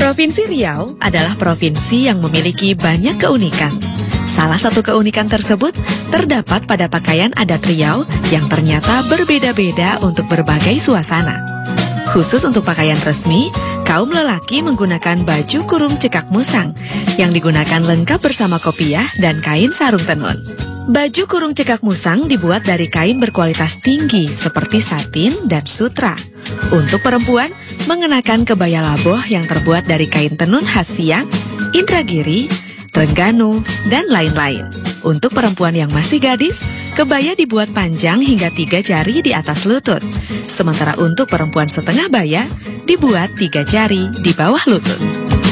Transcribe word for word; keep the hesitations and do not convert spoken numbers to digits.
Provinsi Riau adalah provinsi yang memiliki banyak keunikan. Salah satu keunikan tersebut terdapat pada pakaian adat Riau yang ternyata berbeda-beda untuk berbagai suasana. Khusus untuk pakaian resmi, kaum lelaki menggunakan baju kurung cekak musang yang digunakan lengkap bersama kopiah dan kain sarung tenun. Baju kurung cekak musang dibuat dari kain berkualitas tinggi seperti satin dan sutra. Untuk perempuan, mengenakan kebaya laboh yang terbuat dari kain tenun khas Siak, Indragiri, Trengganu, dan lain-lain. Untuk perempuan yang masih gadis, kebaya dibuat panjang hingga tiga jari di atas lutut. Sementara untuk perempuan setengah baya, dibuat tiga jari di bawah lutut.